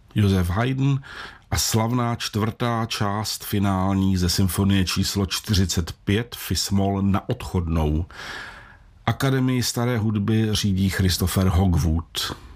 Josef Haydn a slavná čtvrtá část finální ze symfonie číslo 45 Fis-moll na odchodnou. Akademii staré hudby řídí Christopher Hogwood.